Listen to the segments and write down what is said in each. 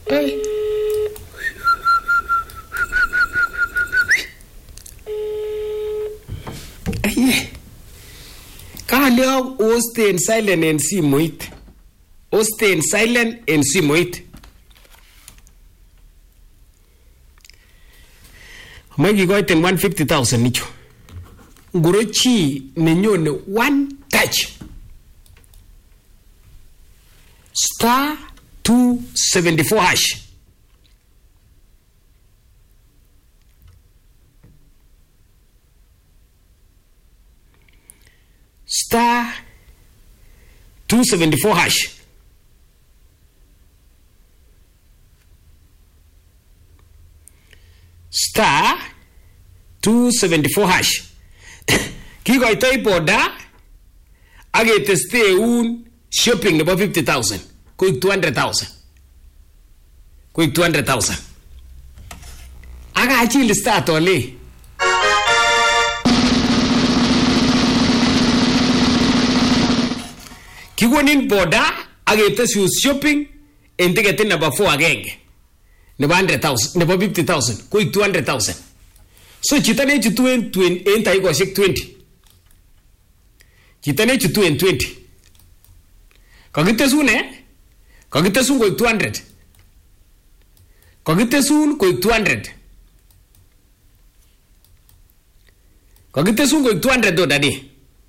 Hey. Hey. Kaleo osten silent en simoit. Osten silent en simoit. Magi goiten 150,000 nicho. Ngurochi nenyone one touch. Star 274 hash. Star 274 hash. Star 274 hash. Kikoitoi boda agetesteun shopping nebo 50,000 kuik 200,000 kuik 200,000 akachil start ole kikonin boda agetesu shopping en ticket number 4 agenge nebo 100,000 nebo 50,000 kuik 200,000. So chito ne chutu en taikoshek 20. Chito ne chutu en 20. Kakitesun koik 200. Kakitesun koik 200. Kakitesun koik 200 do dadi.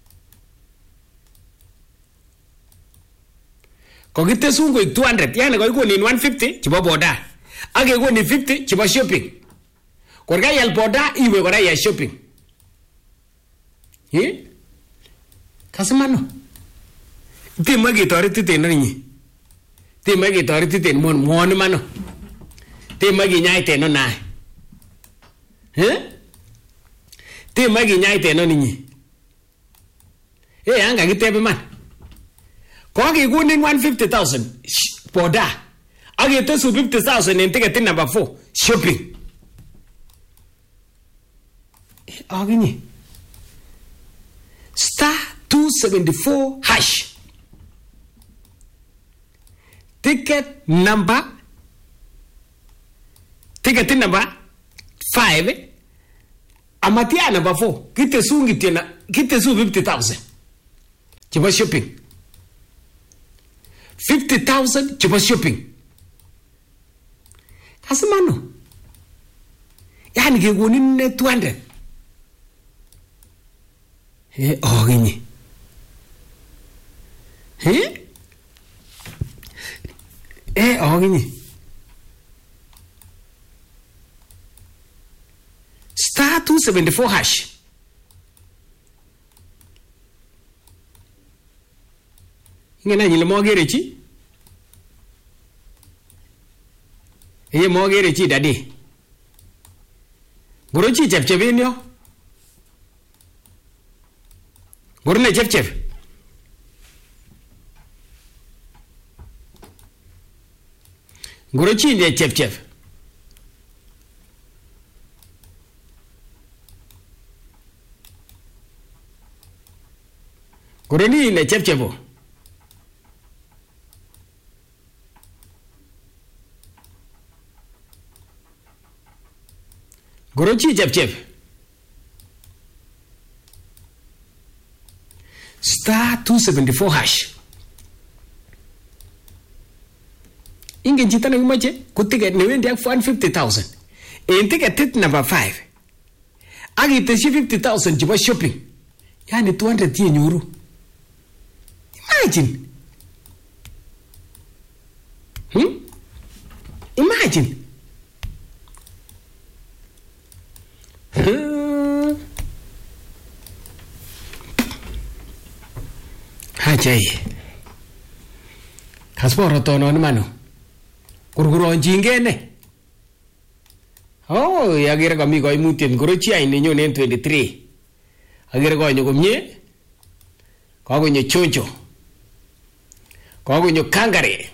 Kakitesun koik 200. Yani kakikonin 150 chebo boda. Akekoni 50 chebo shopping. Korka yal boda iwe kora ya shopping. Kasimano. Tima gitoriti teno ninyi. Tima gitoriti ten mon mano. Tima ginyai teno nae. Tima ginyai teno ninyi. Anga gitebe man. Kwa kikunin 150,000 boda. Agetesu 50,000 en ticket number 4 shopping. Aginye. Star 274 hash. Ticket number 5. Amatia number 4. Kitesu 50,000. Chiba shopping. 50,000 chiba shopping. Kasimano. Yani kekonin 200. Aginye. Aginye. Star 274 hash. Ingena nyile mogere chi? Mogere chi dadi. Guru chi chep yo. Guru ne chep. Guru chi ne chep. Guru ni ne chep. Guru chi chep. Star 274 hash. Ingen chita na kumache kuticket ni wendi ak 150,000. En ticket number 5. Agiteshi 50,000 chiba shopping. Yani 200 tie nyuru. Imagine. Imagine. Hajai. Kasboro tonon mano. Kurkuron jingene. Oh, agere kami koimutiet ngorochi ai nenyonen 23. Agere konyo komie. Kakonyo choncho. Kakonyo kangare.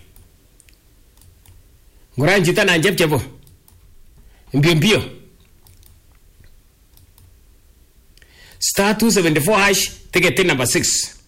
Ngoran chita na chepchepo. Mbio. Star 274 hash ticket number 6.